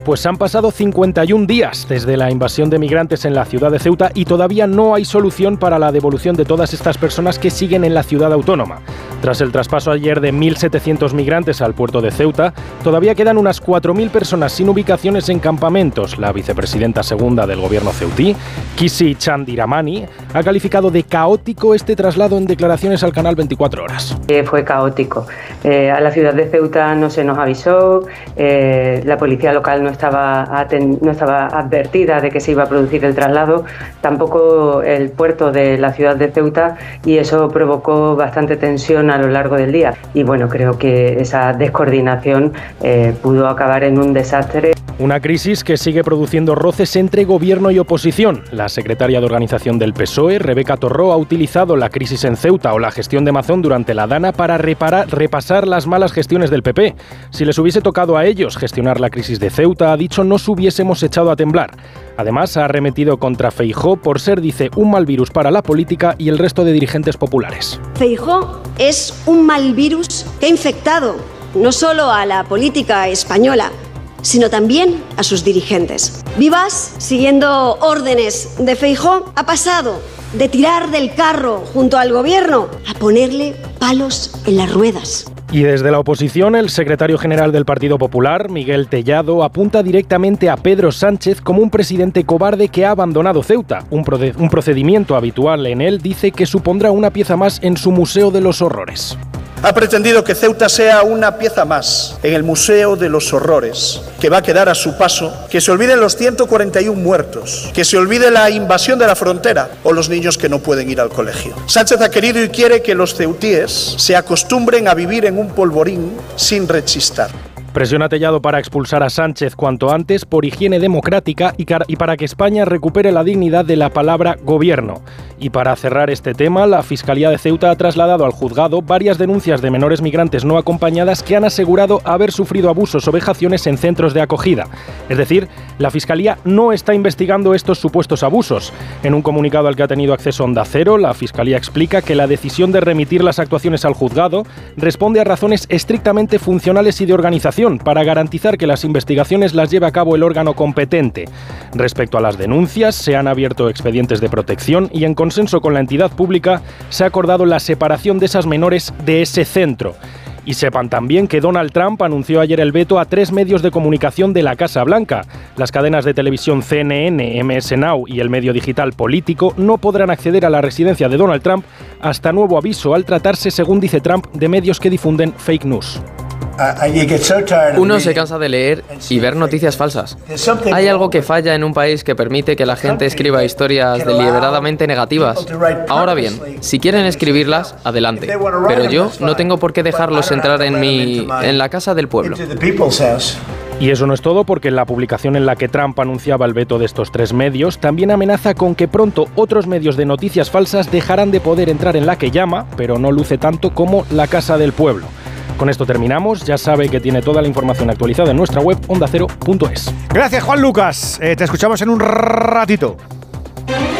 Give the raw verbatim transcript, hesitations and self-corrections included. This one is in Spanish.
Pues han pasado cincuenta y un días desde la invasión de migrantes en la ciudad de Ceuta y todavía no hay solución para la devolución de todas estas personas que siguen en la ciudad autónoma. Tras el traspaso ayer de mil setecientos migrantes al puerto de Ceuta, todavía quedan unas cuatro mil personas sin ubicaciones en campamentos. La vicepresidenta segunda del gobierno ceutí, Kisi Chandiramani, ha calificado de caótico este traslado en declaraciones al canal veinticuatro horas. Eh, fue caótico. Eh, a la ciudad de Ceuta no se nos avisó, eh, la policía local no Estaba, aten- no estaba advertida de que se iba a producir el traslado, tampoco el puerto de la ciudad de Ceuta, y eso provocó bastante tensión a lo largo del día. Y bueno, creo que esa descoordinación eh, pudo acabar en un desastre. Una crisis que sigue produciendo roces entre gobierno y oposición. La secretaria de organización del P S O E, Rebeca Torró, ha utilizado la crisis en Ceuta o la gestión de Mazón durante la Dana para reparar, repasar las malas gestiones del P P. Si les hubiese tocado a ellos gestionar la crisis de Ceuta, ha dicho, nos hubiésemos echado a temblar. Además, ha arremetido contra Feijóo por ser, dice, un mal virus para la política y el resto de dirigentes populares. Feijóo es un mal virus que ha infectado no solo a la política española, sino también a sus dirigentes. Vivas, siguiendo órdenes de Feijóo, ha pasado de tirar del carro junto al gobierno a ponerle palos en las ruedas. Y desde la oposición, el secretario general del Partido Popular, Miguel Tellado, apunta directamente a Pedro Sánchez como un presidente cobarde que ha abandonado Ceuta. Un, proced- un procedimiento habitual en él, dice, que supondrá una pieza más en su Museo de los Horrores. Ha pretendido que Ceuta sea una pieza más en el Museo de los Horrores, que va a quedar a su paso, que se olviden los ciento cuarenta y uno muertos, que se olvide la invasión de la frontera o los niños que no pueden ir al colegio. Sánchez ha querido y quiere que los ceutíes se acostumbren a vivir en un polvorín sin rechistar. Presiona Tellado para expulsar a Sánchez cuanto antes por higiene democrática y, car- y para que España recupere la dignidad de la palabra gobierno. Y para cerrar este tema, la Fiscalía de Ceuta ha trasladado al juzgado varias denuncias de menores migrantes no acompañadas que han asegurado haber sufrido abusos o vejaciones en centros de acogida. Es decir, la Fiscalía no está investigando estos supuestos abusos. En un comunicado al que ha tenido acceso Onda Cero, la Fiscalía explica que la decisión de remitir las actuaciones al juzgado responde a razones estrictamente funcionales y de organización, para garantizar que las investigaciones las lleve a cabo el órgano competente. Respecto a las denuncias, se han abierto expedientes de protección y en consenso con la entidad pública se ha acordado la separación de esas menores de ese centro. Y sepan también que Donald Trump anunció ayer el veto a tres medios de comunicación de la Casa Blanca. Las cadenas de televisión C N N, M S Now y el medio digital Político no podrán acceder a la residencia de Donald Trump hasta nuevo aviso, al tratarse, según dice Trump, de medios que difunden fake news. Uno se cansa de leer y ver noticias falsas. Hay algo que falla en un país que permite que la gente escriba historias deliberadamente negativas. Ahora bien, si quieren escribirlas, adelante. Pero yo no tengo por qué dejarlos entrar en mi, en la casa del pueblo. Y eso no es todo, porque en la publicación en la que Trump anunciaba el veto de estos tres medios, también amenaza con que pronto otros medios de noticias falsas dejarán de poder entrar en la que llama, pero no luce tanto, como la Casa del Pueblo. Con esto terminamos. Ya sabe que tiene toda la información actualizada en nuestra web onda cero punto es. Gracias, Juan Lucas. Eh, te escuchamos en un ratito.